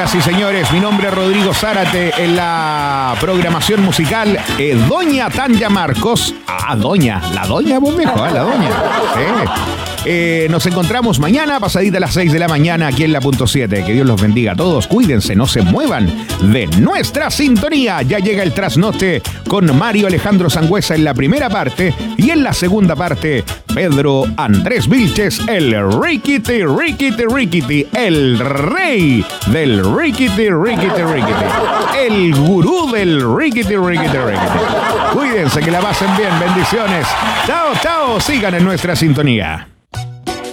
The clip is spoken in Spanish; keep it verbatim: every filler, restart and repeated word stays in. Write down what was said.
Señoras y señores, mi nombre es Rodrigo Zárate. En la programación musical, eh, Doña Tanya Marcos. Ah, Doña, la Doña, vos viejo, ¿eh? La Doña. Sí. Eh, nos encontramos mañana, pasadita a las seis de la mañana, aquí en la punto siete. Que Dios los bendiga a todos. Cuídense, no se muevan de nuestra sintonía. Ya llega el trasnoche con Mario Alejandro Sangüesa en la primera parte. Y en la segunda parte, Pedro Andrés Vilches, el Rickety, Rickety, Rickety, el rey del Rickety, Rickety, Rickety, el gurú del Rickety, Rickety, Rickety. Cuídense, que la pasen bien. Bendiciones. Chao, chao. Sigan en nuestra sintonía.